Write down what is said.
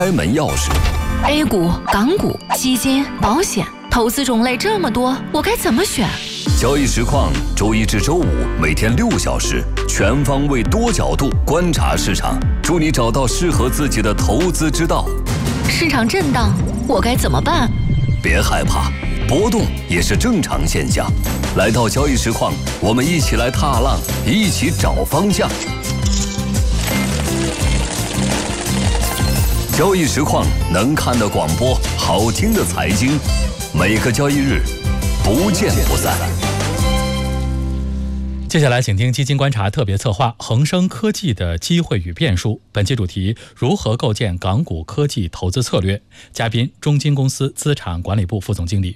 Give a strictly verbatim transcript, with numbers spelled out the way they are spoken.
开门钥匙。 A 股、港股、基金、保险，投资种类这么多，我该怎么选？ 交易实况，周一至周五每天六小时，全方位多角度观察市场，助你找到适合自己的投资之道。 市场震荡，我该怎么办？ 别害怕，波动也是正常现象。来到交易实况，我们一起来踏浪，一起找方向。交易实况，能看的广播，好听的财经，每个交易日不见不散。 接下来请听基金观察特别策划恒生科技的机会与变数，本期主题：如何构建港股科技投资策略。嘉宾：中金公司资产管理部副总经理